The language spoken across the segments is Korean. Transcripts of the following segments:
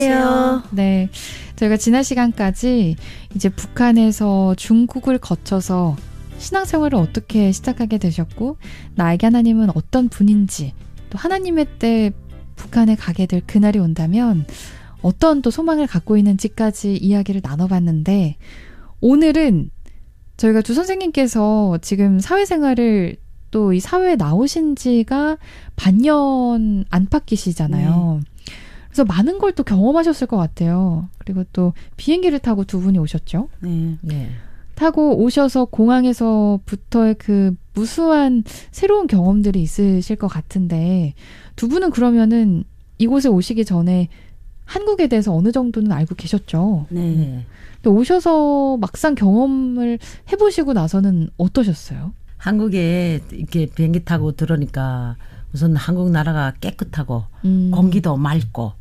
네, 저희가 지난 시간까지 이제 북한에서 중국을 거쳐서 신앙생활을 어떻게 시작하게 되셨고 나에게 하나님은 어떤 분인지 또 하나님의 때 북한에 가게 될 그날이 온다면 어떤 또 소망을 갖고 있는지까지 이야기를 나눠봤는데 오늘은 저희가 두 선생님께서 지금 사회생활을 또 이 사회에 나오신 지가 반년 안팎이시잖아요. 그래서 많은 걸 또 경험하셨을 것 같아요. 그리고 또 비행기를 타고 두 분이 오셨죠. 네. 타고 오셔서 공항에서부터의 그 무수한 새로운 경험들이 있으실 것 같은데 두 분은 그러면은 이곳에 오시기 전에 한국에 대해서 어느 정도는 알고 계셨죠? 네. 근데 오셔서 막상 경험을 해보시고 나서는 어떠셨어요? 한국에 이렇게 비행기 타고 들어오니까 우선 한국 나라가 깨끗하고 공기도 맑고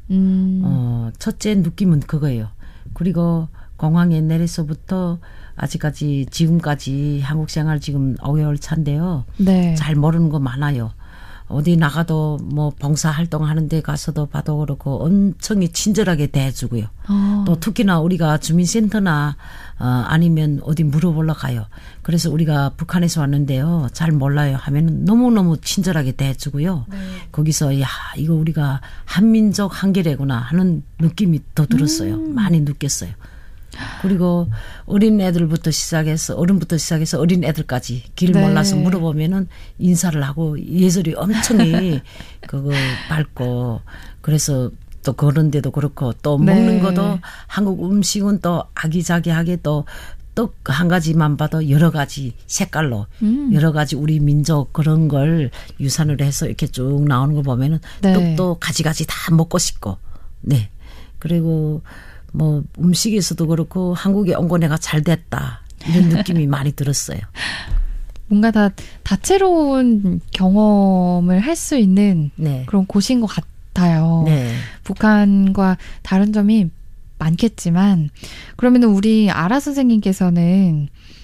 첫째 느낌은 그거예요. 그리고 공항에 내려서부터 아직까지 지금까지 한국 생활 지금 5개월 차인데요. 네. 잘 모르는 거 많아요. 어디 나가도 뭐 봉사활동 하는 데 가서도 봐도 그렇고 엄청 친절하게 대해주고요. 또 특히나 우리가 주민센터나 아니면 어디 물어보러 가요. 그래서 우리가 북한에서 왔는데요. 잘 몰라요 하면 너무너무 친절하게 대해주고요. 네. 거기서 야 이거 우리가 한민족 한계래구나 하는 느낌이 더 들었어요. 많이 느꼈어요. 그리고 어린 애들부터 시작해서 어른부터 시작해서 어린 애들까지 길 네. 몰라서 물어보면은 인사를 하고 예절이 엄청이 그거 밝고 그래서 또 그런 데도 그렇고 또 먹는 네. 것도 한국 음식은 또 아기자기하게 또 떡 한 가지만 봐도 여러 가지 색깔로 여러 가지 우리 민족 그런 걸 유산으로 해서 이렇게 쭉 나오는 거 보면은 네. 떡도 가지가지 다 먹고 싶고 네 그리고 뭐 음식에서도 그렇고 한국에 온 거 내가 잘 됐다 이런 느낌이 많이 들었어요. 뭔가 다 다채로운 경험을 할 수 있는 네. 그런 곳인 것 같아요. 네. 북한과 다른 점이 많겠지만 그러면 우리 아라 선생님께서는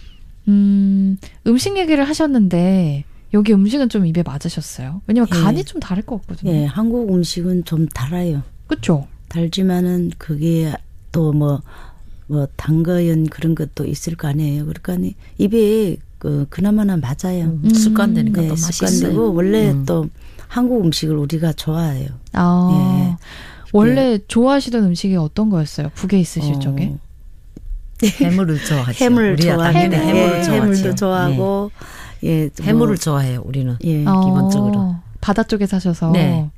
음식 얘기를 하셨는데 여기 음식은 좀 입에 맞으셨어요? 왜냐면 예. 간이 좀 다를 것 같거든요. 예, 한국 음식은 좀 달아요. 그렇죠? 달지만은 그게 또 뭐 단거연 그런 것도 있을 거 아니에요. 그러니까 입에 그나마나 맞아요. 습관되니까 네, 또 맛있어요. 습관되고 원래 또 한국 음식을 우리가 좋아해요. 아, 예. 원래 좋아하시던 음식이 어떤 거였어요? 북에 있으실 적에? 해물을 좋아하죠. 해물 우리가 좋아해요. 당연히 해물을 좋아하죠. 해물도 좋아하고 예, 해물을 좋아해요. 우리는 예. 기본적으로. 바다 쪽에 사셔서. 네.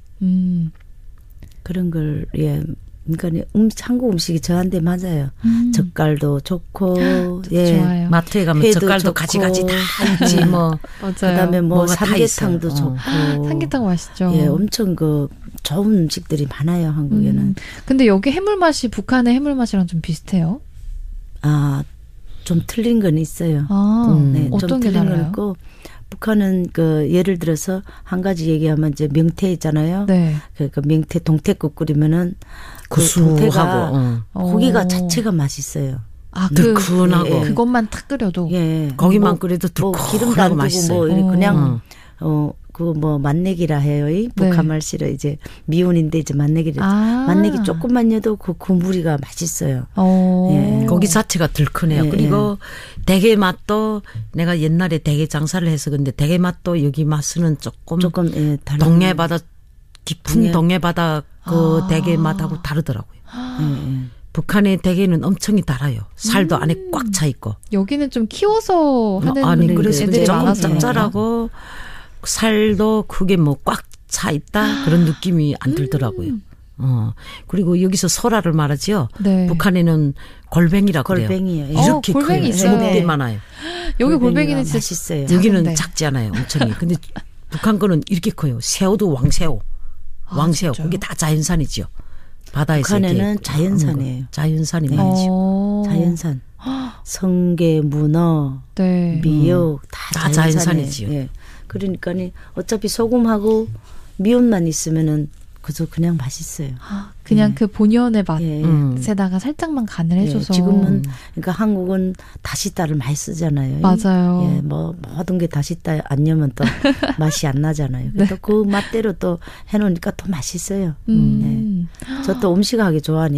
그런 걸 예. 그러니까 한국 음식이 저한테 맞아요. 젓갈도 좋고, 예. 좋아요. 마트에 가면 회도 젓갈도 좋고. 가지가지 다 있지 뭐. 맞아요. 그다음에 뭐 뭐가 다 삼계탕도 있어요. 좋고. 삼계탕 맛있죠. 예, 엄청 좋은 음식들이 많아요, 한국에는. 근데 여기 해물 맛이 북한의 해물 맛이랑 좀 비슷해요? 아, 좀 틀린 건 있어요. 네, 어떤 좀 게 틀린 건 달라요? 있고. 북한은 예를 들어서 한 가지 얘기하면 이제 명태 있잖아요. 네. 그 명태 동태국 끓이면은 그 구수하고, 동태가 고기가 자체가 맛있어요. 아, 느큰하고. 예. 그것만 탁 끓여도. 예. 거기만 끓여도 기름도 안 두껍고 두고 맛있어요. 뭐 이렇게 그냥 맛내기라 해요. 이 네. 북한 말씨로 이제 미온인데 이제 맛내기를 맛내기 조금만 넣어도 그 국물이가 맛있어요. 예. 고기 자체가 들큰해요. 예, 그리고 대게 맛도 내가 옛날에 대게 장사를 해서 근데 대게 맛도 여기 맛은 조금 예, 다른 동해바다 깊은 동해바다 그 대게 맛하고 다르더라고요. 예. 북한의 대게는 엄청이 달아요. 살도 안에 꽉 차 있고. 여기는 좀 키워서 하는 아니 그래서 애들이 조금 많아서 짭짤하고 살도 크게 뭐 꽉 차 있다 그런 느낌이 안 들더라고요. 그리고 여기서 소라를 말하지요. 네. 북한에는 골뱅이라 그래요. 골뱅이요. 이렇게 골뱅이 커요. 있어요. 곱게 많아요. 여기 골뱅이가 골뱅이는 진짜 맛있어요. 여기는 작은데. 작지 않아요. 엄청이. 근데 북한 거는 이렇게 커요. 새우도 왕새우. 왕새우. 진짜요? 그게 다 자연산이지요. 바다에서 북한에는 이렇게 자연산이에요. 자연산이 많죠. 자연산. 성게, 문어, 네. 미역 다 자연산이지요. 예. 그러니까 어차피 소금하고 미온만 있으면은 그냥 맛있어요. 그냥 그 본연의 예. 맛에다가 살짝만 간을 해줘서. 지금은 그러니까 한국은 다시다를 많이 쓰잖아요. 맞아요. 예, 뭐 모든 게 다시다 안 넣으면 또 맛이 안 나잖아요. 또 그 맛대로 또 해놓으니까 더 맛있어요. 저 또 음식하기 좋아하니